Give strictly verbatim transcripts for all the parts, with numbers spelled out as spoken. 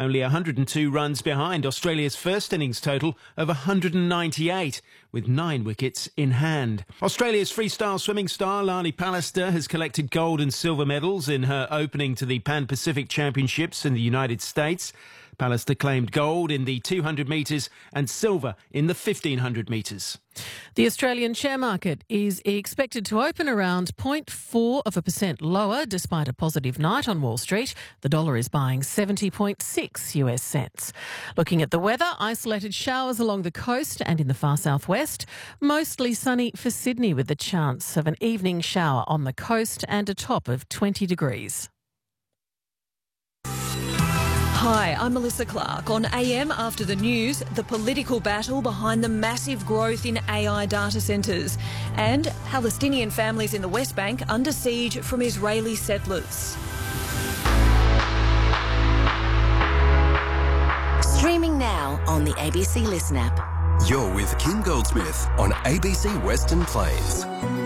only one hundred two runs behind Australia's first innings total of one hundred ninety-eight, with nine wickets in hand. Australia's freestyle swimming star Lani Pallister has collected gold and silver medals in her opening to the Pan-Pacific Championships in the United States. Pallister claimed gold in the two hundred metres and silver in the fifteen hundred metres. The Australian share market is expected to open around zero point four of a percent lower despite a positive night on Wall Street. The dollar is buying seventy point six U S cents. Looking at the weather, isolated showers along the coast and in the far southwest. Mostly sunny for Sydney with the chance of an evening shower on the coast and a top of twenty degrees. Hi, I'm Melissa Clark. On A M After the News, the political battle behind the massive growth in A I data centres and Palestinian families in the West Bank under siege from Israeli settlers. Streaming now on the A B C Listen app. You're with Kim Goldsmith on A B C Western Plains.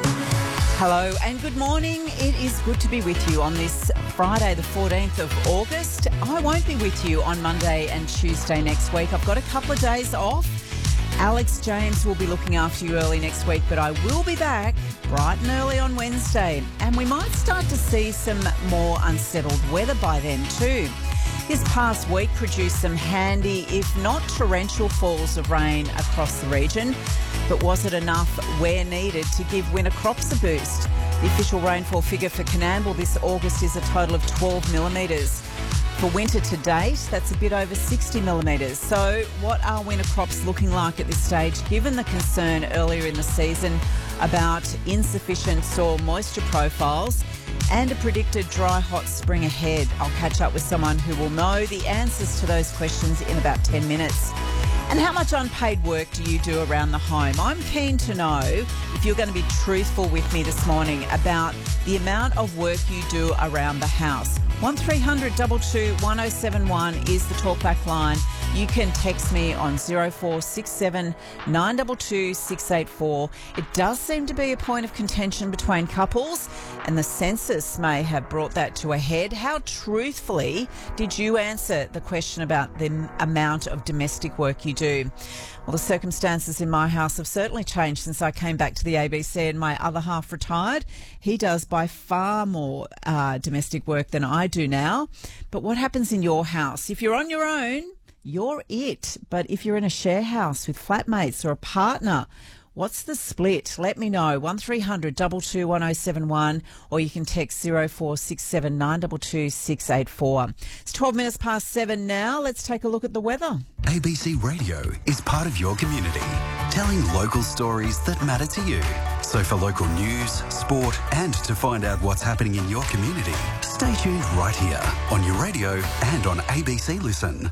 Hello and good morning. It is good to be with you on this Friday the fourteenth of August. I won't be with you on Monday and Tuesday next week. I've got a couple of days off. Alex James will be looking after you early next week, but I will be back bright and early on Wednesday. And we might start to see some more unsettled weather by then too. This past week produced some handy, if not torrential, falls of rain across the region. But was it enough where needed to give winter crops a boost? The official rainfall figure for Coonamble this August is a total of twelve millimetres. For winter to date, that's a bit over sixty millimetres. So what are winter crops looking like at this stage, given the concern earlier in the season about insufficient soil moisture profiles and a predicted dry, hot spring ahead? I'll catch up with someone who will know the answers to those questions in about ten minutes. And how much unpaid work do you do around the home? I'm keen to know if you're going to be truthful with me this morning about the amount of work you do around the house. one three hundred two two one oh seven one is the talkback line. You can text me on zero four six seven nine two two six eight four. It does seem to be a point of contention between couples, and the census may have brought that to a head. How truthfully did you answer the question about the amount of domestic work you do? Well, the circumstances in my house have certainly changed since I came back to the A B C and my other half retired. He does by far more uh, domestic work than I do now. But what happens in your house? If you're on your own, you're it. But if you're in a share house with flatmates or a partner, what's the split? Let me know. one three hundred two two one oh seven one, or you can text zero four six seven nine two two six eight four. It's twelve minutes past seven now. Let's take a look at the weather. A B C Radio is part of your community, telling local stories that matter to you. So for local news, sport, and to find out what's happening in your community, stay tuned right here on your radio and on A B C Listen.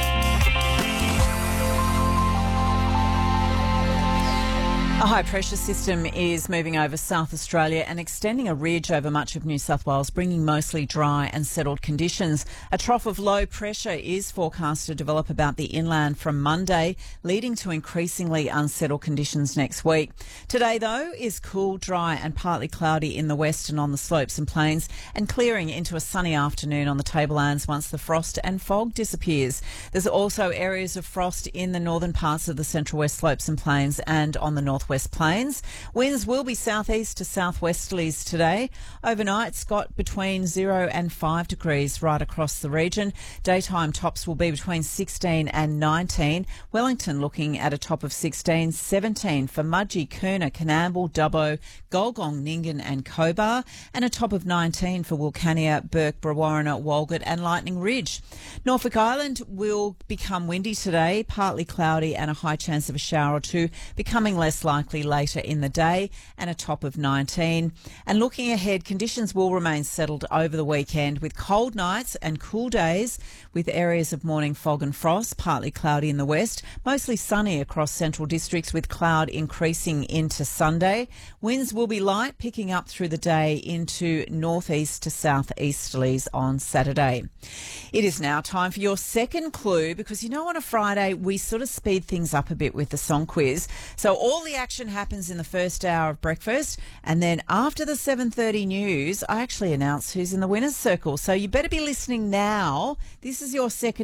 A high-pressure system is moving over South Australia and extending a ridge over much of New South Wales, bringing mostly dry and settled conditions. A trough of low pressure is forecast to develop about the inland from Monday, leading to increasingly unsettled conditions next week. Today, though, is cool, dry and partly cloudy in the west and on the slopes and plains, and clearing into a sunny afternoon on the tablelands once the frost and fog disappears. There's also areas of frost in the northern parts of the central west slopes and plains and on the northwest plains. Winds will be southeast to southwesterlies today. Overnight, Scott between zero and five degrees right across the region. Daytime tops will be between sixteen and nineteen. Wellington looking at a top of sixteen, seventeen for Mudgee, Coona, Coonamble, Dubbo, Golgong, Nyngan and Cobar, and a top of nineteen for Wilcannia, Burke, Brewarrina, Walgett and Lightning Ridge. Norfolk Island will become windy today, partly cloudy and a high chance of a shower or two, becoming less likely later in the day, and a top of nineteen. And looking ahead, conditions will remain settled over the weekend with cold nights and cool days with areas of morning fog and frost, partly cloudy in the west, mostly sunny across central districts with cloud increasing into Sunday. Winds will be light, picking up through the day into northeast to southeasterlies on Saturday. It is now time for your second clue, because you know on a Friday we sort of speed things up a bit with the song quiz. So all the action happens in the first hour of breakfast, and then after the seven thirty news I actually announce who's in the winner's circle. So you better be listening now. This is your second